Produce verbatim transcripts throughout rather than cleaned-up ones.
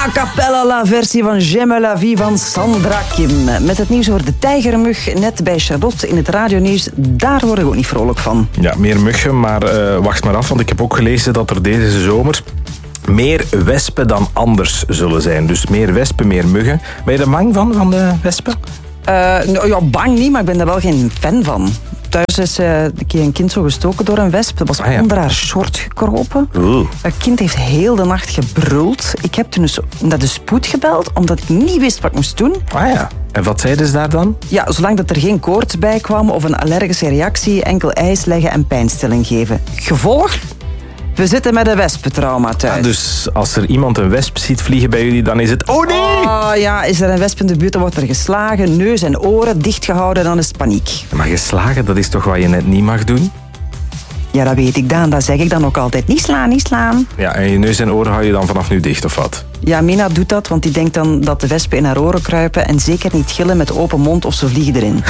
A cappella la versie van J'aime la vie van Sandra Kim. Met het nieuws over de tijgermug net bij Charlotte in het radionieuws. Daar word ik ook niet vrolijk van. Ja, meer muggen, maar uh, wacht maar af. Want ik heb ook gelezen dat er deze zomer meer wespen dan anders zullen zijn. Dus meer wespen, meer muggen. Ben je er bang van, van de wespen? Uh, nou, ja, bang niet, maar ik ben er wel geen fan van. Thuis is uh, een keer een kind zo gestoken door een wesp. Dat was ah, ja. onder haar short gekropen. Oeh. Het kind heeft heel de nacht gebruld. Ik heb toen dus naar de spoed gebeld, omdat ik niet wist wat ik moest doen. Ah ja. En wat zeiden ze daar dan? Ja, zolang dat er geen koorts bij kwam of een allergische reactie, enkel ijs leggen en pijnstilling geven. Gevolg? We zitten met een wespentrauma thuis. Ah, dus als er iemand een wesp ziet vliegen bij jullie, dan is het... Oh nee! Oh ja, is er een wesp in de buurt, dan wordt er geslagen, neus en oren dichtgehouden, dan is het paniek. Maar geslagen, dat is toch wat je net niet mag doen? Ja, dat weet ik dan. Dat zeg ik dan ook altijd. Niet slaan, niet slaan. Ja, en je neus en oren hou je dan vanaf nu dicht, of wat? Ja, Mina doet dat, want die denkt dan dat de wespen in haar oren kruipen en zeker niet gillen met open mond of ze vliegen erin.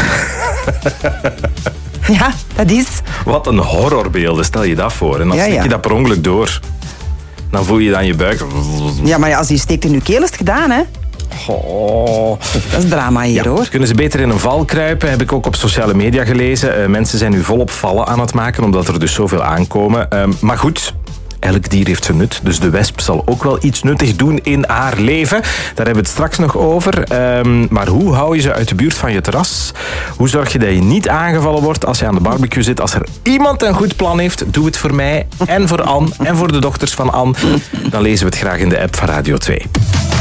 Ja, dat is... Wat een horrorbeelden, stel je dat voor. En dan ja, stik je ja. dat per ongeluk door. Dan voel je dan je buik. Ja, maar ja, als die steekt in je keel is het gedaan, hè? Oh. Dat is drama hier, ja, hoor. Kunnen ze beter in een val kruipen, heb ik ook op sociale media gelezen. Uh, mensen zijn nu volop vallen aan het maken, omdat er dus zoveel aankomen. Uh, maar goed... Elk dier heeft zijn nut, dus de wesp zal ook wel iets nuttig doen in haar leven. Daar hebben we het straks nog over. Um, maar hoe hou je ze uit de buurt van je terras? Hoe zorg je dat je niet aangevallen wordt als je aan de barbecue zit? Als er iemand een goed plan heeft, doe het voor mij en voor Anne en voor de dochters van Anne. Dan lezen we het graag in de app van Radio twee.